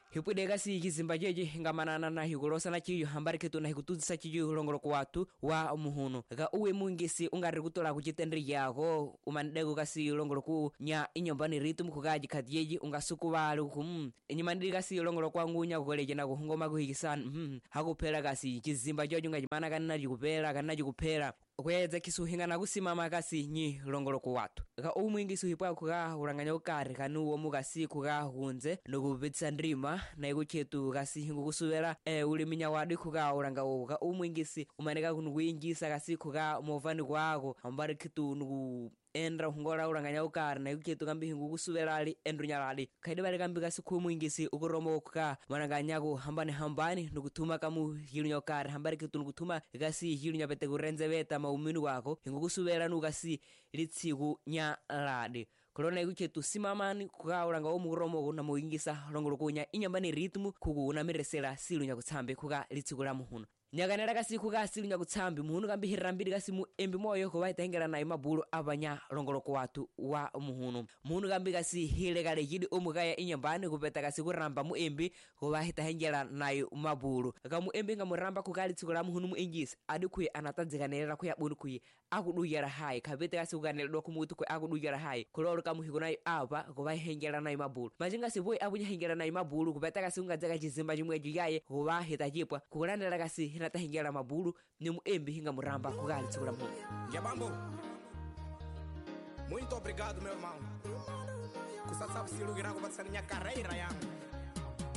hipudega si kizimba jeje ngamanana na higulosa na chiyo hambari kitu na hikutuzisa chiyo longolo kwa watu wa umuhunu ga uwe mungisi ungari kutola kuchitendri yako umandego kasi longolo ku nya inyombani ritum kugaji katiyeji ungasuku balu kum inyimandiri kasi longolo kwa ngunya kukoleje na kuhongoma kuhikisan hakupela kasi kizimba jojo ngajimana kana jikupela kweza kisuhinga na kusimama kasi nyi longolo ku watu ga umwingi suhipwa kuga uranganya ukari kanu wo mugasi kuga hunze no kubitsa ndrima na iguchetu kasi hingu kusubera uliminya wadi kuga uranga ga umwingisi umaneka kunwingisa kasi kuga movani kwako ambari kitu nugu endra hungora uranganya ukari na iguchetu kambi hingu kusubera ali endrunyalali kaide bari kambi kasi kumwingisi ukoromo kuga mananganya go hambani nugutuma kamu hilunya ukari hambari kitu nugutuma kasi hilunya bete kurenze beta mauminu wako hingu kusubera nugasi litsigu nya lade korona iguchetu simamani kuga uranga omuromo na muingisa longolo kunya inyambani ritmu kugu na miresela silunya kutsambe kuga litsigula muhuno nyaganera kasi kuga silunya kutsambe muhuno kambi hirambiri kasi mu embi moyo ko baitengera na imabulu abanya longolo ku watu wa muhuno kambi kasi hilegale yidi omugaya inyambani kubeta kasi kuramba mu embi ko bahita hengera na imabulu kamu embi ngamuramba kuga litsigula muhuno mu ingisa adikwe anatadziganera ku yabunu kuyi akuduyera hai kabete kasi kuganela dokumutu ku akuduyera hai koloro kamu higona aba ko bahengera na imabulu majinga siboy abunya hengera na imabulu kubeta kasi ungajaga chizimba chimwe jigaye ko bahita jipwa kulandela kasi hinata hengera mabulu ni muembi hinga muramba kugali tsugura mu Yabambo. Muito obrigado, meu irmão. Kusasa silugira kubatsa minha carreira yangu.